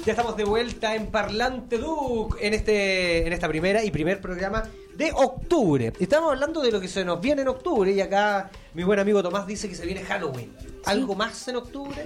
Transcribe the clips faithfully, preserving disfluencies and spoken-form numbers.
Ya estamos de vuelta en Parlante Duc en este en esta primera y primer programa de octubre. Estamos hablando de lo que se nos viene en octubre y acá mi buen amigo Tomás dice que se viene Halloween. ¿Algo sí. más en octubre?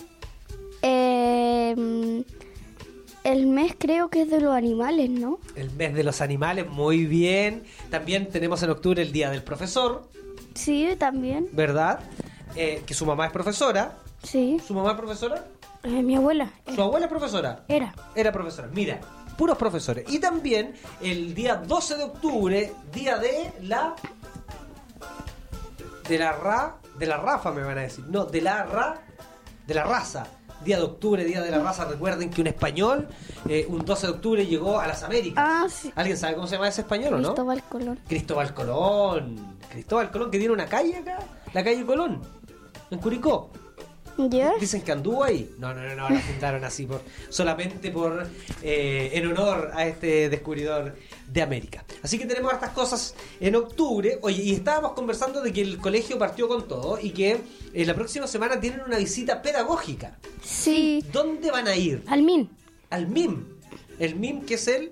Eh, el mes creo que es de los animales, ¿no? El mes de los animales, muy bien. También tenemos en octubre el Día del Profesor. Sí, también. ¿Verdad? Eh, que su mamá es profesora. Sí. ¿Su mamá es profesora? Eh, mi abuela. ¿Su abuela es profesora? Era. Era profesora. Mira, puros profesores. Y también el día doce de octubre, día de la... De la ra... De la Rafa me van a decir. No, de la ra... De la raza. Día de octubre, día de la raza. Recuerden que un español, eh, un doce de octubre llegó a las Américas. Ah, sí. ¿Alguien sabe cómo se llama ese español o no? Cristóbal Colón. Cristóbal Colón. Cristóbal Colón, que tiene una calle acá. La calle Colón. En Curicó. ¿Ya? Dicen que anduvo ahí. No, no, no, no, la fundaron así por solamente por eh, en honor a este descubridor de América. Así que tenemos estas cosas en octubre. Oye, y estábamos conversando de que el colegio partió con todo y que eh, la próxima semana tienen una visita pedagógica. Sí. ¿Dónde van a ir? Al M I M. Al M I M. El M I M, que es el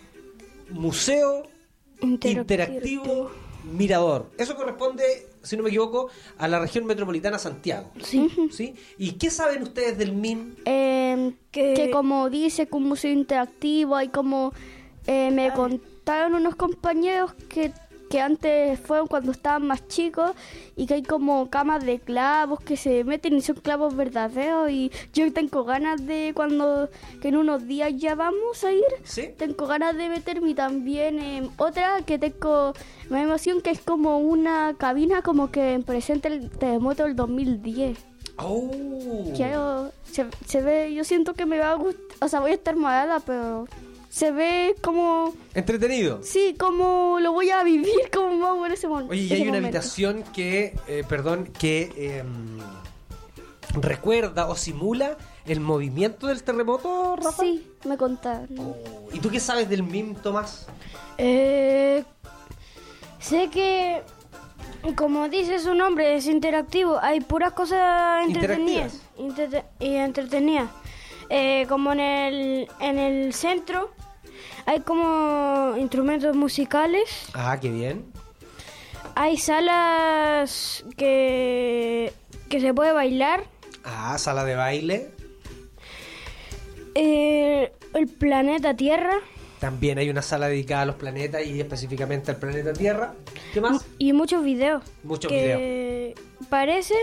Museo Interactivo, Interactivo Mirador. Eso corresponde, si no me equivoco, a la región metropolitana Santiago. Sí. ¿Sí? ¿Y qué saben ustedes del M I M? Eh, que... que como dice que un museo interactivo, hay como... Eh, me ah. contaron unos compañeros que, que antes fueron cuando estaban más chicos y que hay como camas de clavos que se meten y son clavos verdaderos y yo tengo ganas de cuando que en unos días ya vamos a ir. ¿Sí? Tengo ganas de meterme y también eh, otra que tengo más emoción que es como una cabina como que presenta el terremoto del dos mil diez. Oh. Quiero, se, se ve, yo siento que me va a gustar, o sea, voy a estar morada, pero se ve como... ¿Entretenido? Sí, como lo voy a vivir como más en ese momento. Oye, y hay una habitación que, eh, perdón, que eh, recuerda o simula el movimiento del terremoto, Rafa. Sí, me contaron. Oh. ¿Y tú qué sabes del M I M, Tomás? Eh, sé que, como dice su nombre, es interactivo. Hay puras cosas entretenidas. Interte- y entretenidas. Eh, como en el, en el centro hay como instrumentos musicales. Ah, qué bien. Hay salas que, que se puede bailar. Ah, sala de baile. Eh, el planeta Tierra. También hay una sala dedicada a los planetas y específicamente al planeta Tierra. ¿Qué más? Y muchos videos. Muchos que videos. Parece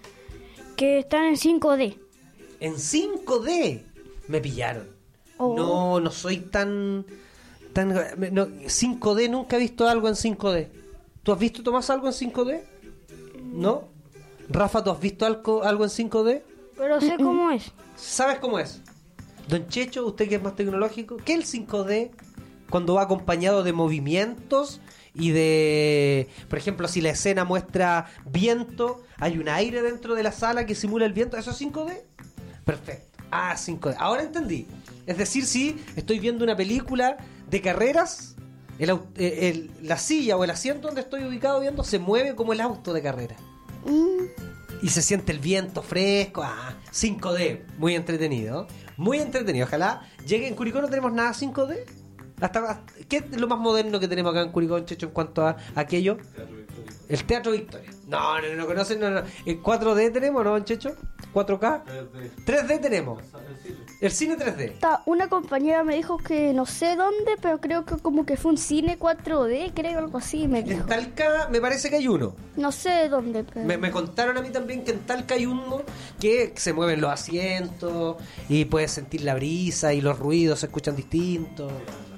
que están en cinco D. En cinco D. Me pillaron. Oh. No, no soy tan... tan no, cinco D, nunca he visto algo en cinco D. ¿Tú has visto, Tomás, algo en cinco D? ¿No? Rafa, ¿tú has visto algo, algo en cinco D? Pero sé cómo es. ¿Sabes cómo es? Don Checho, usted que es más tecnológico, ¿qué es el cinco D cuando va acompañado de movimientos y de... Por ejemplo, si la escena muestra viento, hay un aire dentro de la sala que simula el viento, ¿eso es cinco D? Perfecto. Ah, cinco D. Ahora entendí. Es decir, si estoy viendo una película de carreras, el, el, la silla o el asiento donde estoy ubicado viendo se mueve como el auto de carrera. Mm. Y se siente el viento fresco. Ah, cinco D. Muy entretenido. Muy entretenido. Ojalá llegue. En Curicó no tenemos nada cinco D. Hasta, hasta, ¿qué es lo más moderno que tenemos acá en Curicó, Checho, en cuanto a, a aquello? El Teatro Victoria. No, no, no conocen. No, no. ¿El cuatro D tenemos, no, Checho? ¿cuatro K? tres D. tres D tenemos. El cine tres D. Una compañera me dijo que no sé dónde, pero creo que como que fue un cine cuatro D, creo, algo así, me dijo. En Talca me parece que hay uno. No sé dónde, pero... Me, me contaron a mí también que en Talca hay uno que se mueven los asientos y puedes sentir la brisa y los ruidos se escuchan distintos.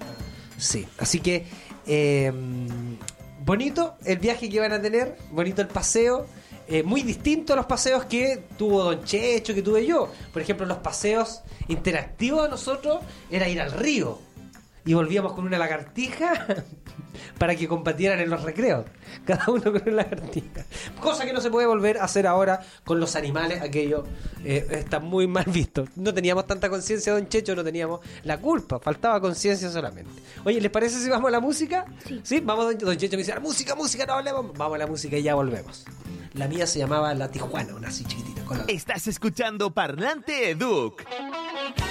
Sí, así que eh, bonito el viaje que van a tener, bonito el paseo. Eh, muy distinto a los paseos que tuvo Don Checho, que tuve yo. Por ejemplo, los paseos interactivos de nosotros era ir al río y volvíamos con una lagartija para que combatieran en los recreos, cada uno con una lagartija, cosa que no se puede volver a hacer ahora con los animales. Aquello eh, está muy mal visto. No teníamos tanta conciencia, Don Checho, no teníamos la culpa, faltaba conciencia solamente. Oye, ¿les parece si vamos a la música? Sí. ¿Sí? Vamos, Don, Don Checho me dice, música, música, no hablemos. Vamos a la música y ya volvemos. La mía se llamaba La Tijuana, una así chiquitita. Con la... Estás escuchando Parlante Duc.